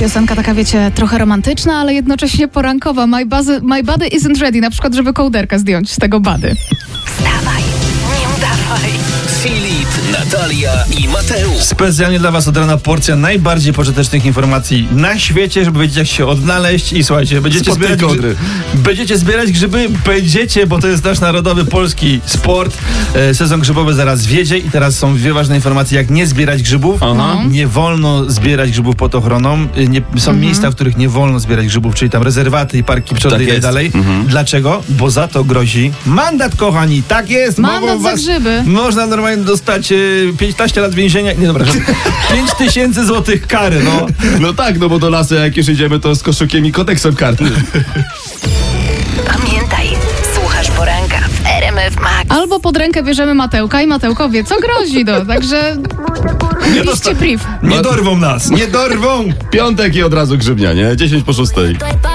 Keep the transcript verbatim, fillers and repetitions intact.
Piosenka taka, wiecie, trochę romantyczna, ale jednocześnie porankowa. My, buzzy, my body isn't ready. Na przykład, żeby kołderkę zdjąć z tego bady. Wstawaj, nie udawaj. Filip, Natalia i Mateusz. Specjalnie dla was od rana porcja najbardziej pożytecznych informacji na świecie, żeby wiedzieć, jak się odnaleźć. I słuchajcie, będziecie zbierać grzyby. Będziecie zbierać grzyby, będziecie, bo to jest nasz narodowy polski sport. E, sezon grzybowy zaraz wiedzie i teraz są dwie ważne informacje, jak nie zbierać grzybów. Aha. Nie wolno zbierać grzybów pod ochroną. Nie, są mhm. miejsca, w których nie wolno zbierać grzybów, czyli tam rezerwaty i parki pszczół Tak i tak jest. dalej. Mhm. Dlaczego? Bo za to grozi mandat, kochani. Tak jest. Mandat mogą za was, grzyby. Można normalnie dostać e, piętnaście lat więzienia. Nie, dobra, pięć tysięcy złotych kary, no. No tak, no bo do lasu jak już idziemy, to z koszykiem i kodeksem karnym. Pamiętaj, słuchasz poranka w R M F Max. Albo pod rękę bierzemy Matełka i Matełko wie, co grozi, no. Także iście priv. Nie dorwą nas. Nie dorwą. Piątek i od razu grzybnia, nie? dziesięć po szóstej.